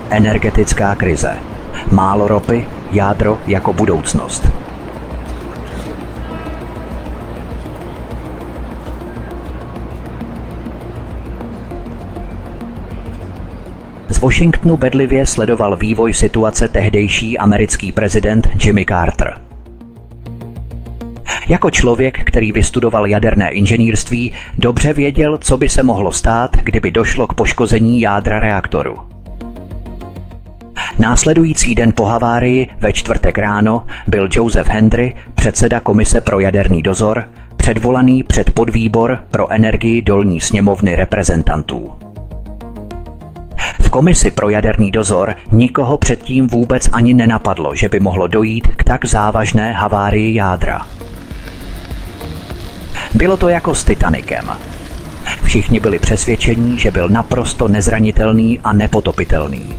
Energetická krize. Málo ropy, jádro jako budoucnost. Z Washingtonu bedlivě sledoval vývoj situace tehdejší americký prezident Jimmy Carter. Jako člověk, který vystudoval jaderné inženýrství, dobře věděl, co by se mohlo stát, kdyby došlo k poškození jádra reaktoru. Následující den po havárii ve čtvrtek ráno byl Joseph Henry, předseda Komise pro jaderný dozor, předvolaný před podvýbor pro energii dolní sněmovny reprezentantů. V Komisi pro jaderný dozor nikoho předtím vůbec ani nenapadlo, že by mohlo dojít k tak závažné havárii jádra. Bylo to jako s Titanicem. Všichni byli přesvědčeni, že byl naprosto nezranitelný a nepotopitelný.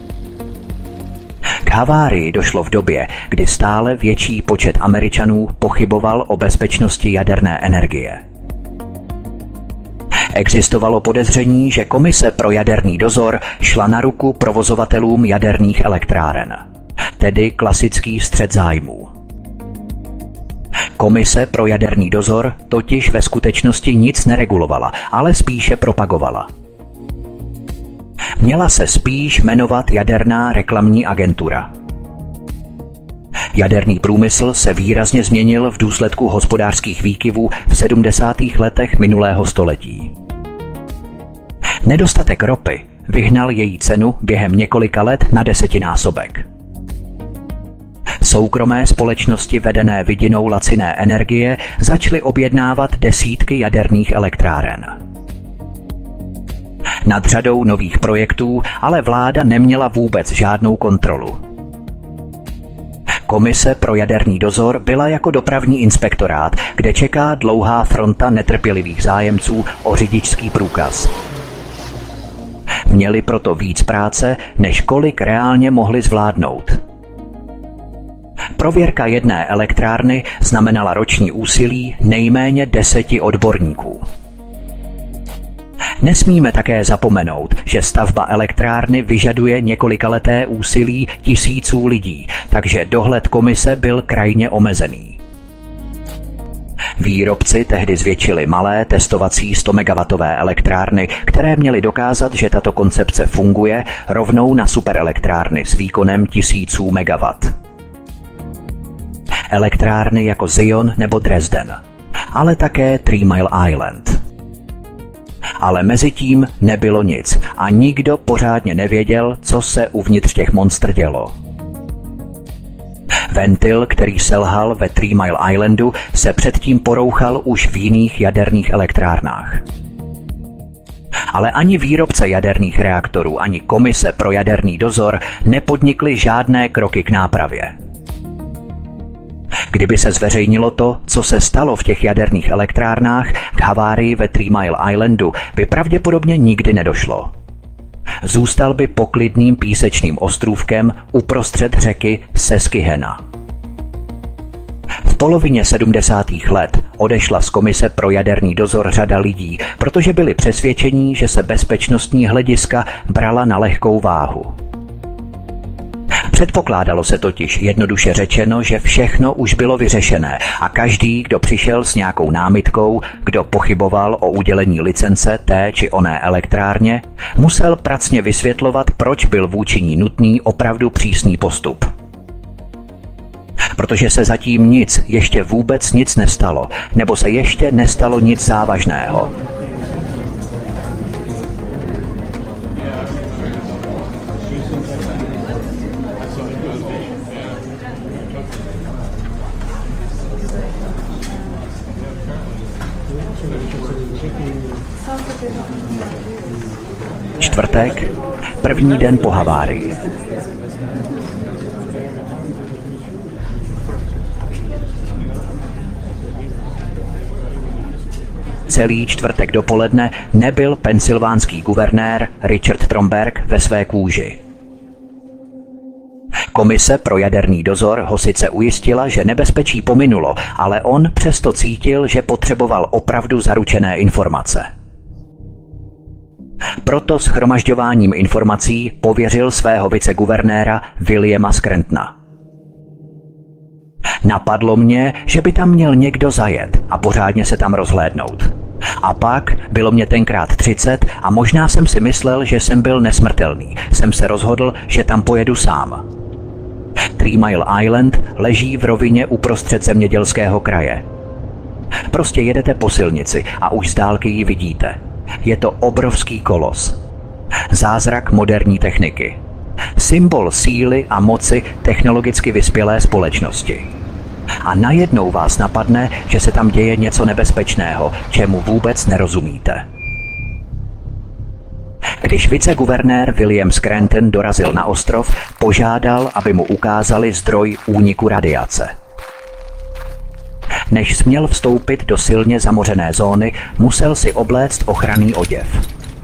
K havárii došlo v době, kdy stále větší počet Američanů pochyboval o bezpečnosti jaderné energie. Existovalo podezření, že Komise pro jaderný dozor šla na ruku provozovatelům jaderných elektráren, tedy klasický střet zájmů. Komise pro jaderný dozor totiž ve skutečnosti nic neregulovala, ale spíše propagovala. Měla se spíš jmenovat Jaderná reklamní agentura. Jaderný průmysl se výrazně změnil v důsledku hospodářských výkyvů v 70. letech minulého století. Nedostatek ropy vyhnal její cenu během několika let na 10násobek. Soukromé společnosti vedené vidinou laciné energie začaly objednávat desítky jaderných elektráren. Nad řadou nových projektů ale vláda neměla vůbec žádnou kontrolu. Komise pro jaderný dozor byla jako dopravní inspektorát, kde čeká dlouhá fronta netrpělivých zájemců o řidičský průkaz. Měli proto víc práce, než kolik reálně mohli zvládnout. Prověrka jedné elektrárny znamenala roční úsilí nejméně 10 odborníků. Nesmíme také zapomenout, že stavba elektrárny vyžaduje několikaleté úsilí tisíců lidí, takže dohled komise byl krajně omezený. Výrobci tehdy zvětšili malé testovací 100 MW elektrárny, které měly dokázat, že tato koncepce funguje, rovnou na superelektrárny s výkonem tisíců megawatt. Elektrárny jako Zion nebo Dresden, ale také Three Mile Island. Ale mezi tím nebylo nic a nikdo pořádně nevěděl, co se uvnitř těch monster dělo. Ventil, který selhal ve Three Mile Islandu, se předtím porouchal už v jiných jaderných elektrárnách. Ale ani výrobce jaderných reaktorů, ani Komise pro jaderný dozor nepodnikli žádné kroky k nápravě. Kdyby se zveřejnilo to, co se stalo v těch jaderných elektrárnách, k havárii ve Three Mile Islandu by pravděpodobně nikdy nedošlo. Zůstal by poklidným písečným ostrůvkem uprostřed řeky Susquehanna. V polovině 70. let odešla z Komise pro jaderný dozor řada lidí, protože byli přesvědčení, že se bezpečnostní hlediska brala na lehkou váhu. Předpokládalo se totiž jednoduše řečeno, že všechno už bylo vyřešené a každý, kdo přišel s nějakou námitkou, kdo pochyboval o udělení licence té či oné elektrárně, musel pracně vysvětlovat, proč byl vůči ní nutný opravdu přísný postup. Protože se zatím ještě vůbec nic nestalo, nebo se ještě nestalo nic závažného. Čtvrtek, první den po havárii. Celý čtvrtek dopoledne nebyl pensylvánský guvernér Richard Tromberg ve své kůži. Komise pro jaderný dozor ho sice ujistila, že nebezpečí pominulo, ale on přesto cítil, že potřeboval opravdu zaručené informace. Proto shromažďováním informací pověřil svého viceguvernéra Williama Scrantona. Napadlo mě, že by tam měl někdo zajet a pořádně se tam rozhlédnout. A pak bylo mě tenkrát 30 a možná jsem si myslel, že jsem byl nesmrtelný. Jsem se rozhodl, že tam pojedu sám. Three Mile Island leží v rovině uprostřed zemědělského kraje. Prostě jedete po silnici a už z dálky ji vidíte. Je to obrovský kolos. Zázrak moderní techniky. Symbol síly a moci technologicky vyspělé společnosti. A najednou vás napadne, že se tam děje něco nebezpečného, čemu vůbec nerozumíte. Když viceguvernér William Scranton dorazil na ostrov, požádal, aby mu ukázali zdroj úniku radiace. Než směl vstoupit do silně zamořené zóny, musel si obléct ochranný oděv.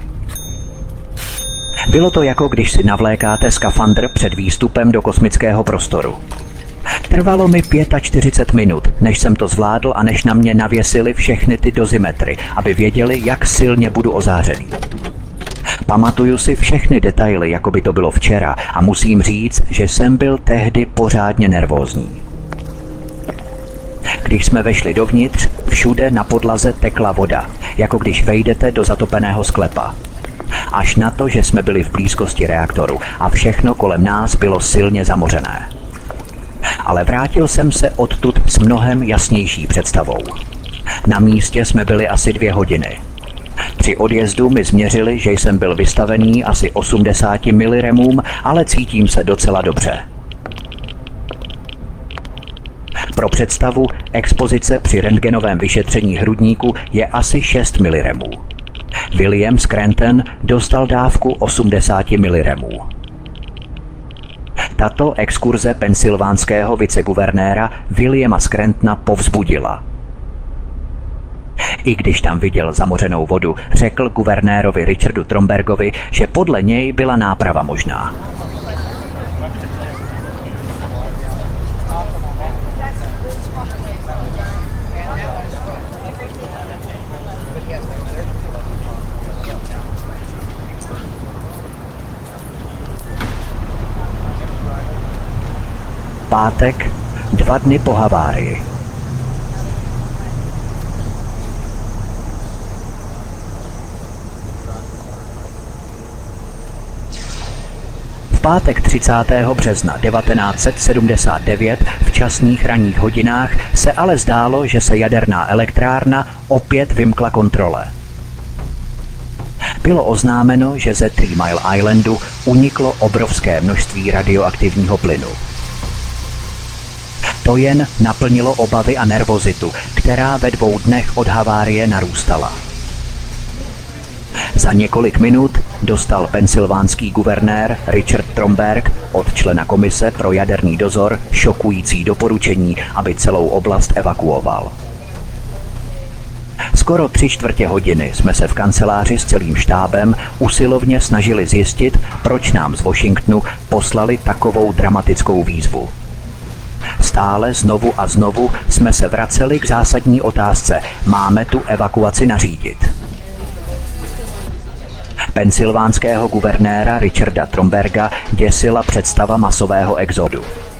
Bylo to jako když si navlékáte skafandr před výstupem do kosmického prostoru. Trvalo mi 45 minut, než jsem to zvládl a než na mě navěsili všechny ty dozimetry, aby věděli, jak silně budu ozářený. Pamatuju si všechny detaily, jako by to bylo včera, a musím říct, že jsem byl tehdy pořádně nervózní. Když jsme vešli dovnitř, všude na podlaze tekla voda, jako když vejdete do zatopeného sklepa. Až na to, že jsme byli v blízkosti reaktoru a všechno kolem nás bylo silně zamořené. Ale vrátil jsem se odtud s mnohem jasnější představou. Na místě jsme byli asi 2 hodiny. Při odjezdu mi změřili, že jsem byl vystavený asi 80 miliremům, ale cítím se docela dobře. Pro představu, expozice při rentgenovém vyšetření hrudníku je asi 6 miliremů. William Scranton dostal dávku 80 miliremů. Tato exkurze pensylvánského viceguvernéra Williama Scrantona povzbudila. I když tam viděl zamořenou vodu, řekl guvernérovi Richardu Trombergovi, že podle něj byla náprava možná. Pátek, 2 dny po havárii. V pátek 30. března 1979 v časných ranních hodinách se ale zdálo, že se jaderná elektrárna opět vymkla kontrole. Bylo oznámeno, že ze Three Mile Islandu uniklo obrovské množství radioaktivního plynu. To jen naplnilo obavy a nervozitu, která ve 2 dnech od havárie narůstala. Za několik minut dostal pensylvánský guvernér Richard Tromberg od člena komise pro jaderný dozor šokující doporučení, aby celou oblast evakuoval. Skoro 3/4 hodiny jsme se v kanceláři s celým štábem usilovně snažili zjistit, proč nám z Washingtonu poslali takovou dramatickou výzvu. Stále znovu a znovu jsme se vraceli k zásadní otázce: máme tu evakuaci nařídit? Pensylvánského guvernéra Richarda Tromberga děsila představa masového exodu.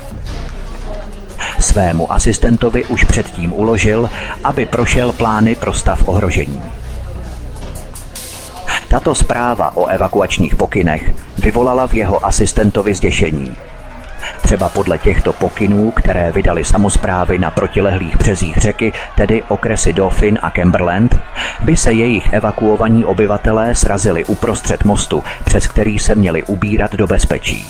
Svému asistentovi už předtím uložil, aby prošel plány pro stav ohrožení. Tato zpráva o evakuačních pokynech vyvolala v jeho asistentovi zděšení. Třeba podle těchto pokynů, které vydali samosprávy na protilehlých březích řeky, tedy okresy Dauphin a Cumberland, by se jejich evakuovaní obyvatelé srazili uprostřed mostu, přes který se měli ubírat do bezpečí.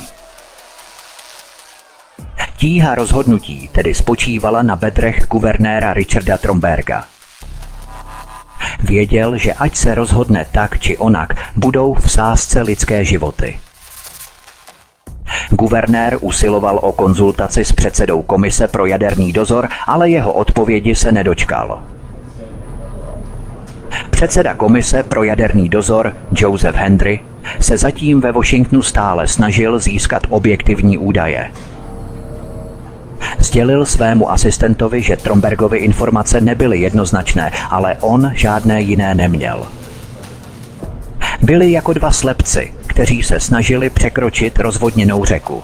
Tíha rozhodnutí tedy spočívala na bedrech guvernéra Richarda Tromberga. Věděl, že ať se rozhodne tak či onak, budou v sázce lidské životy. Guvernér usiloval o konzultaci s předsedou komise pro jaderný dozor, ale jeho odpovědi se nedočkal. Předseda komise pro jaderný dozor Joseph Henry se zatím ve Washingtonu stále snažil získat objektivní údaje. Sdělil svému asistentovi, že Trombergovy informace nebyly jednoznačné, ale on žádné jiné neměl. Byli jako dva slepci, kteří se snažili překročit rozvodněnou řeku.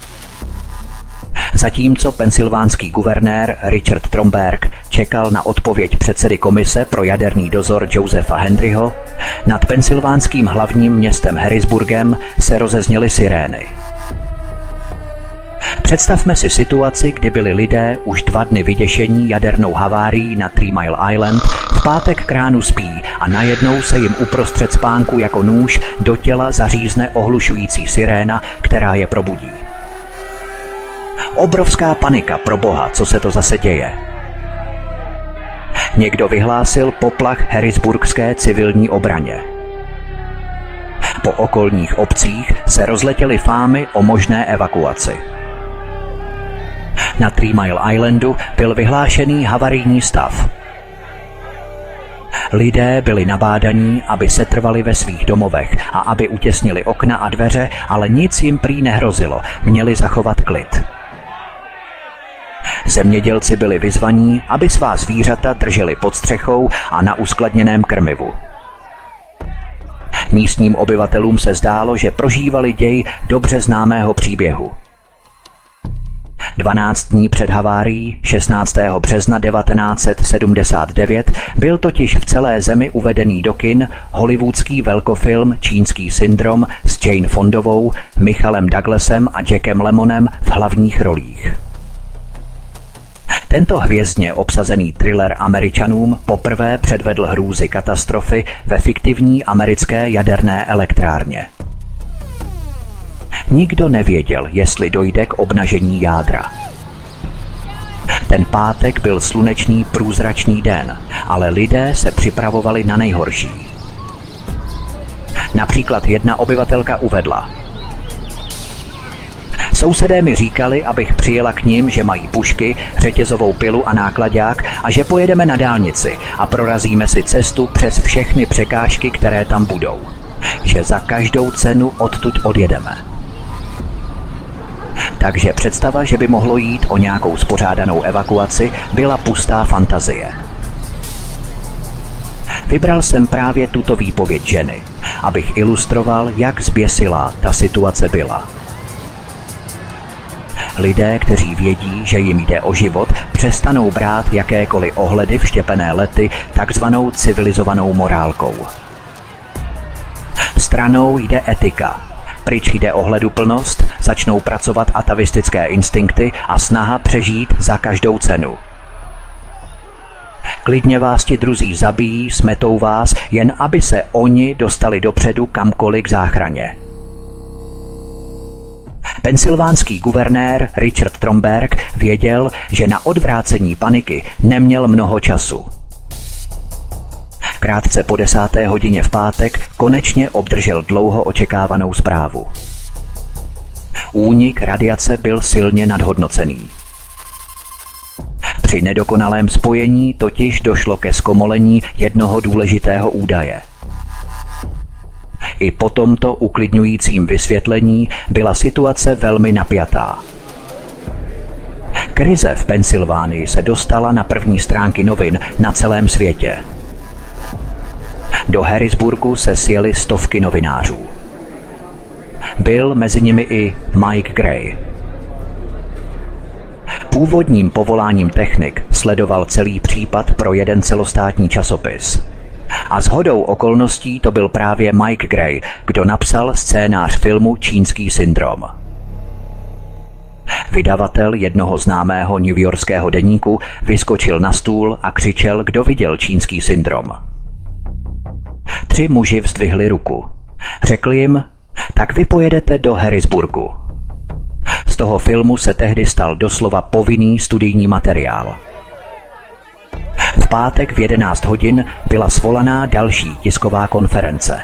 Zatímco pensylvánský guvernér Richard Tromberg čekal na odpověď předsedy komise pro jaderný dozor Josepha Henryho, nad pensylvánským hlavním městem Harrisburgem se rozezněly sirény. Představme si situaci, kdy byli lidé už 2 dny vyděšení jadernou havárií na Three Mile Island, v pátek k ránu spí a najednou se jim uprostřed spánku jako nůž do těla zařízne ohlušující siréna, která je probudí. Obrovská panika, pro boha, co se to zase děje? Někdo vyhlásil poplach harrisburgské civilní obraně. Po okolních obcích se rozletěly fámy o možné evakuaci. Na Three Mile Islandu byl vyhlášený havarijní stav. Lidé byli nabádaní, aby setrvali ve svých domovech a aby utěsnili okna a dveře, ale nic jim prý nehrozilo, měli zachovat klid. Zemědělci byli vyzvaní, aby svá zvířata drželi pod střechou a na uskladněném krmivu. Místním obyvatelům se zdálo, že prožívali děj dobře známého příběhu. 12 dní před havárií 16. března 1979 byl totiž v celé zemi uvedený do kin hollywoodský velkofilm Čínský syndrom s Jane Fondovou, Michalem Douglasem a Jackem Lemmonem v hlavních rolích. Tento hvězdně obsazený thriller Američanům poprvé předvedl hrůzy katastrofy ve fiktivní americké jaderné elektrárně. Nikdo nevěděl, jestli dojde k obnažení jádra. Ten pátek byl slunečný průzračný den, ale lidé se připravovali na nejhorší. Například jedna obyvatelka uvedla: Sousedé mi říkali, abych přijela k nim, že mají pušky, řetězovou pilu a nákladák a že pojedeme na dálnici a prorazíme si cestu přes všechny překážky, které tam budou. Že za každou cenu odtud odjedeme. Takže představa, že by mohlo jít o nějakou spořádanou evakuaci, byla pustá fantazie. Vybral jsem právě tuto výpověď ženy, abych ilustroval, jak zběsilá ta situace byla. Lidé, kteří vědí, že jim jde o život, přestanou brát jakékoliv ohledy vštěpené lety takzvanou civilizovanou morálkou. Stranou jde etika. Pryč jde ohleduplnost, začnou pracovat atavistické instinkty a snaha přežít za každou cenu. Klidně vás ti druzí zabijí, smetou vás, jen aby se oni dostali dopředu kamkoliv k záchraně. Pensylvánský guvernér Richard Tromberg věděl, že na odvrácení paniky neměl mnoho času. Krátce po 10. hodině v pátek konečně obdržel dlouho očekávanou zprávu. Únik radiace byl silně nadhodnocený. Při nedokonalém spojení totiž došlo ke zkomolení jednoho důležitého údaje. I po tomto uklidňujícím vysvětlení byla situace velmi napjatá. Krize v Pensylvánii se dostala na první stránky novin na celém světě. Do Harrisburgu se sjeli stovky novinářů. Byl mezi nimi i Mike Gray. Původním povoláním technik sledoval celý případ pro jeden celostátní časopis. A shodou okolností to byl právě Mike Gray, kdo napsal scénář filmu Čínský syndrom. Vydavatel jednoho známého newyorského deníku vyskočil na stůl a křičel, kdo viděl Čínský syndrom. 3 muži vzdvihli ruku. Řekl jim, tak vy pojedete do Harrisburgu. Z toho filmu se tehdy stal doslova povinný studijní materiál. V pátek v 11 hodin byla svolaná další tisková konference.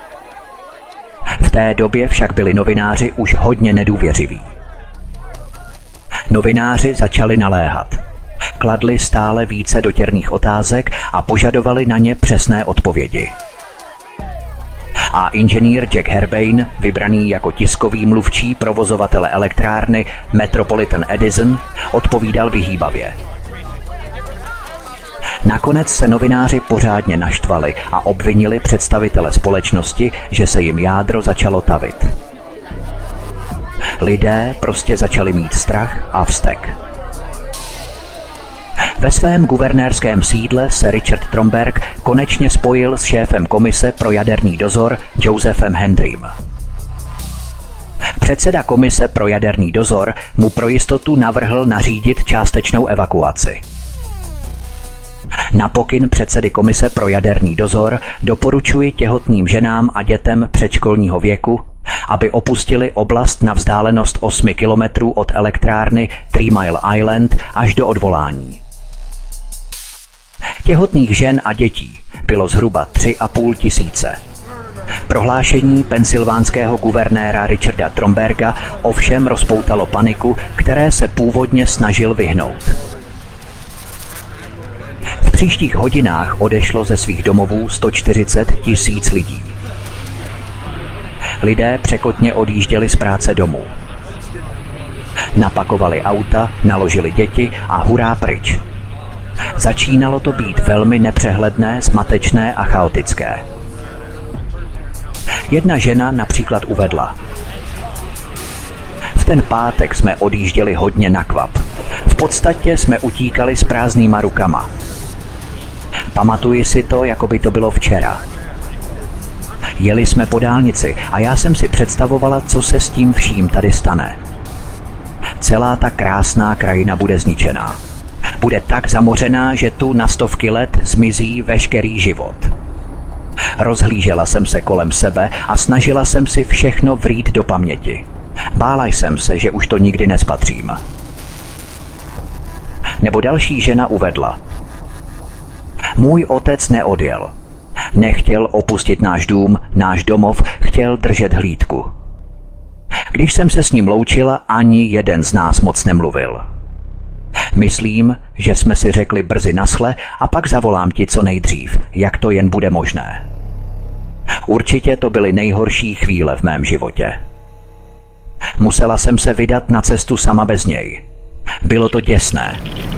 V té době však byli novináři už hodně nedůvěřiví. Novináři začali naléhat. Kladli stále více dotěrných otázek a požadovali na ně přesné odpovědi. A inženýr Jack Herbane, vybraný jako tiskový mluvčí provozovatele Nakonec se novináři pořádně naštvali a obvinili představitele společnosti, že se jim jádro začalo tavit. Lidé prostě začali mít strach a vztek. Ve svém guvernérském sídle se Richard Tromberg konečně spojil s šéfem komise pro jaderný dozor Josephem Hendrym. Předseda komise pro jaderný dozor mu pro jistotu navrhl nařídit částečnou evakuaci. Na pokyn předsedy komise pro jaderný dozor doporučuji těhotným ženám a dětem předškolního věku, aby opustili oblast na vzdálenost 8 kilometrů od elektrárny 3 Mile Island až do odvolání. Těhotných žen a dětí bylo zhruba 3,5 tisíce. Prohlášení pensylvánského guvernéra Richarda Tromberga ovšem rozpoutalo paniku, které se původně snažil vyhnout. V příštích hodinách odešlo ze svých domovů 140 000 lidí. Lidé překotně odjížděli z práce domů. Napakovali auta, naložili děti a hurá pryč. Začínalo to být velmi nepřehledné, zmatečné a chaotické. Jedna žena například uvedla: v ten pátek jsme odjížděli hodně na kvap. V podstatě jsme utíkali s prázdnýma rukama. Pamatuji si to, jako by to bylo včera. Jeli jsme po dálnici a já jsem si představovala, co se s tím vším tady stane. Celá ta krásná krajina bude zničená. Bude tak zamořená, že tu na stovky let zmizí veškerý život. Rozhlížela jsem se kolem sebe a snažila jsem si všechno vrít do paměti. Bála jsem se, že už to nikdy nespatřím. Nebo další žena uvedla: můj otec neodjel. Nechtěl opustit náš dům, náš domov, chtěl držet hlídku. Když jsem se s ním loučila, ani jeden z nás moc nemluvil. Myslím, že jsme si řekli brzy nashle a pak zavolám ti co nejdřív, jak to jen bude možné. Určitě to byly nejhorší chvíle v mém životě. Musela jsem se vydat na cestu sama bez něj. Bylo to děsné.